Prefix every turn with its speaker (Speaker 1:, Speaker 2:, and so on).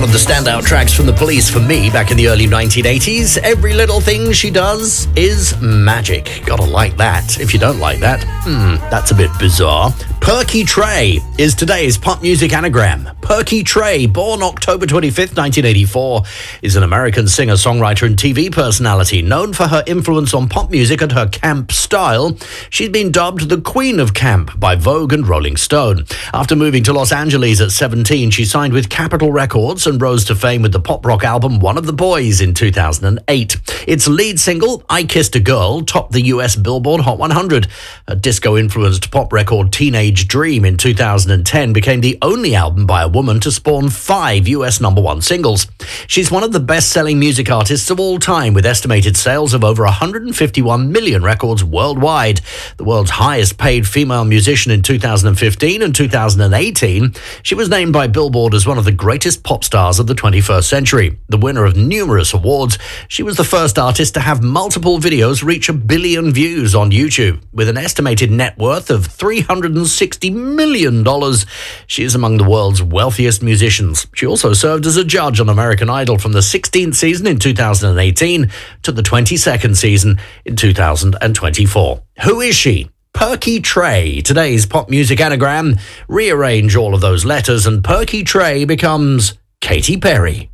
Speaker 1: one of the standout tracks from The Police for me back in the early 1980s. Every little thing she does is magic. Gotta like that. If you don't like that, that's a bit bizarre. Perky Trey is today's pop music anagram. Perky Trey, born October 25th, 1984, is an American singer, songwriter, and TV personality. Known for her influence on pop music and her camp style, she's been dubbed the Queen of Camp by Vogue and Rolling Stone. After moving to Los Angeles at 17, she signed with Capitol Records and rose to fame with the pop rock album One of the Boys in 2008. Its lead single, I Kissed a Girl, topped the US Billboard Hot 100. A disco-influenced pop record, Teenage Dream, in 2010 became the only album by a woman to spawn 5 US #1 singles. She's one of the best-selling music artists of all time, with estimated sales of over 151 million records worldwide. The world's highest-paid female musician in 2015 and 2018, she was named by Billboard as one of the greatest pop stars of the 21st century. The winner of numerous awards, she was the first artist to have multiple videos reach 1 billion views on YouTube. With an estimated net worth of $360 million, she is among the world's wealthiest musicians. She also served as a judge on American Idol from the 16th season in 2018 to the 22nd season in 2024. Who is she? Perky Trey, today's pop music anagram. Rearrange all of those letters and Perky Trey becomes Katy Perry.